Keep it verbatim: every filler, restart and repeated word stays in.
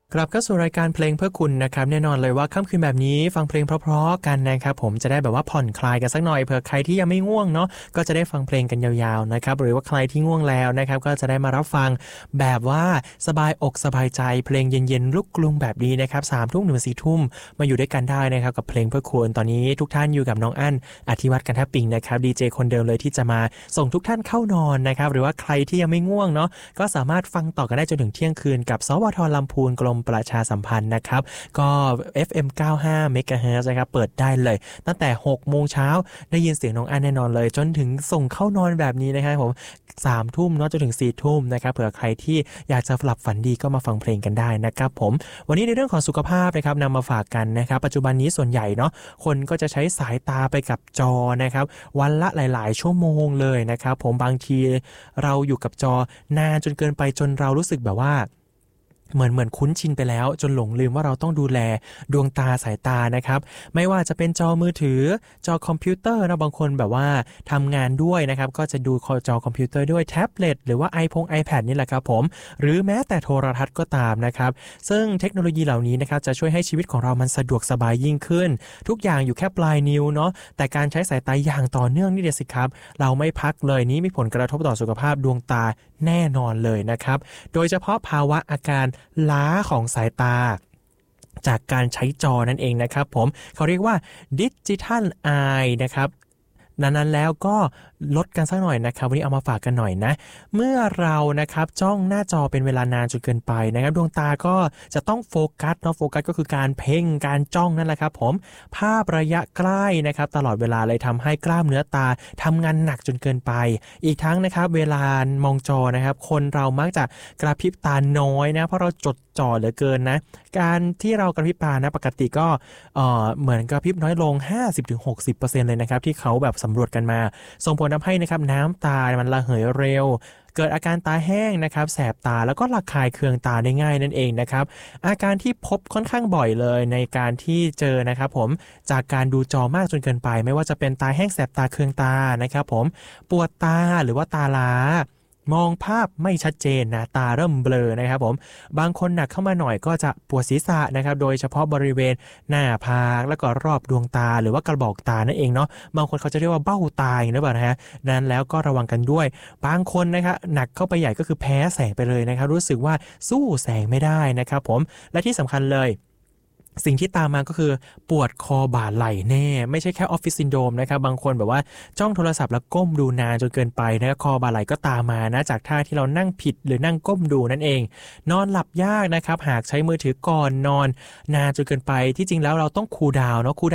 กลับเข้าสู่รายการเพลงเพื่อคุณนะครับแน่นอนเลยว่าค่ำคืนแบบนี้ฟังเพลงเพราะๆกันนะครับผมจะได้แบบว่าผ่อนคลายกันสักหน่อยเผื่อใครที่ยังไม่ง่วงเนาะก็จะได้ฟังเพลงกันยาวๆนะครับหรือว่าใครที่ง่วงแล้วนะครับก็จะได้มารับฟังแบบว่าสบายอกสบายใจเพลงเย็นๆลุกกรุงแบบนี้นะครับสามทุ่มถึงสี่ทุ่มมาอยู่ด้วยกันได้นะครับกับเพลงเพื่อคุณตอนนี้ทุกท่านอยู่กับน้องอั้นอธิวัฒน์กันทปิงนะครับดีเจคนเดิมเลยที่จะมาส่งทุกท่านเข้านอนนะครับหรือว่าใครที่ยังไม่ง่วงเนาะก็สามารถฟังต่อกันได้จนถึงเที่ยงคืนกับสวทลำพูนกรมประชาสัมพันธ์นะครับก็ เอฟ เอ็ม เก้าสิบห้า เมกะเฮิรตซ์นะครับเปิดได้เลยตั้งแต่หกโมงเช้าได้ยินเสียงน้องอั้นแน่นอนเลยจนถึงส่งเข้านอนแบบนี้นะครับผมสามทุ่มเนาะจนถึงสี่ทุ่มนะครับเผื่อใครที่อยากจะหลับฝันดีก็มาฟังเพลงกันได้นะครับผมวันนี้ในเรื่องของสุขภาพนะครับนำมาฝากกันนะครับปัจจุบันนี้ส่วนใหญ่เนาะคนก็จะใช้สายตาไปกับจอนะครับวันละหลายๆชั่วโมงเลยนะครับผมบางทีเราอยู่กับจอนานจนเกินไปจนเรารู้สึกแบบว่าเหมือนเหมือนคุ้นชินไปแล้วจนหลงลืมว่าเราต้องดูแลดวงตาสายตานะครับไม่ว่าจะเป็นจอมือถือจอคอมพิวเตอร์นะบางคนแบบว่าทำงานด้วยนะครับก็จะดูจอคอมพิวเตอร์ด้วยแท็บเล็ตหรือว่า iPhone iPad นี่แหละครับผมหรือแม้แต่โทรทัศน์ก็ตามนะครับซึ่งเทคโนโลยีเหล่านี้นะครับจะช่วยให้ชีวิตของเรามันสะดวกสบายยิ่งขึ้นทุกอย่างอยู่แค่ปลายนิ้วเนาะแต่การใช้สายตาอย่างต่อเนื่องนี่เดียวสิครับเราไม่พักเลยนี้มีผลกระทบต่อสุขภาพดวงตาแน่นอนเลยนะครับโดยเฉพาะภาวะอาการล้าของสายตาจากการใช้จอนั่นเองนะครับผมเขาเรียกว่าดิจิทัลไอนะครับนั้นๆแล้วก็ลดกันสักหน่อยนะครับวันนี้เอามาฝากกันหน่อยนะเมื่อเรานะครับจ้องหน้าจอเป็นเวลานานจนเกินไปนะครับดวงตาก็จะต้องโฟกัสเนาะโฟกัสก็คือการเพ่งการจ้องนั่นแหละครับผมภาพระยะใกล้นะครับตลอดเวลาเลยทำให้กล้ามเนื้อตาทำงานหนักจนเกินไปอีกทั้งนะครับเวลามองจอนะครับคนเรามักจะกระพริบตาน้อยนะเพราะเราจดจ่อเหลือเกินนะการที่เรากระพริบตานะปกติก็เอ่อเหมือนกระพริบน้อยลง ห้าสิบถึงหกสิบเปอร์เซ็นต์ เลยนะครับที่เขาแบบสำรวจกันมาส่งผลทำให้นะครับน้ำตามันระเหยเร็วเกิดอาการตาแห้งนะครับแสบตาแล้วก็ระคายเคืองตาได้ง่ายนั่นเองนะครับอาการที่พบค่อนข้างบ่อยเลยในการที่เจอนะครับผมจากการดูจอมากจนเกินไปไม่ว่าจะเป็นตาแห้งแสบตาเคืองตานะครับผมปวดตาหรือว่าตาล้ามองภาพไม่ชัดเจนนะตาเริ่มเบลอนะครับผมบางคนหนักเข้ามาหน่อยก็จะปวดศีรษะนะครับโดยเฉพาะบริเวณหน้าผากแล้วก็รอบดวงตาหรือว่ากระบอกตานั่นเองเนาะบางคนเขาจะเรียกว่าเบ้าตาอย่างนี้นะฮะนั้นแล้วก็ระวังกันด้วยบางคนนะครับหนักเข้าไปใหญ่ก็คือแพ้แสงไปเลยนะครับรู้สึกว่าสู้แสงไม่ได้นะครับผมและที่สำคัญเลยสิ่งที่ตามมาก็คือปวดคอบ่าไหล่แน่ไม่ใช่แค่ออฟฟิศซินโดรมนะครับบางคนแบบว่าจ้องโทรศัพท์แล้วก้มดูนานจนเกินไปนะคอบ่าไหล่ก็ตามมานะจากท่าที่เรานั่งผิดหรือนั่งก้มดูนั่นเองนอนหลับยากนะครับหากใช้มือถือก่อนนอนนานจนเกินไปที่จริงแล้วเราต้องคูลดาวน์เนาะคูล